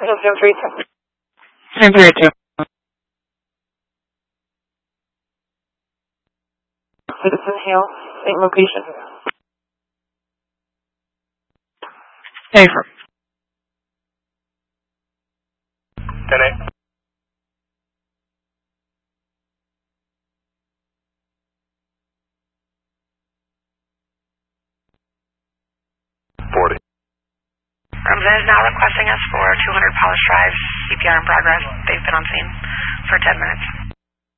Citizen 32. Citizen 32. Citizen Hill, same location. Affirm. 10-8. Ramsden is now requesting us for 200 Polish Drive, CPR in progress. They've been on scene for 10 minutes.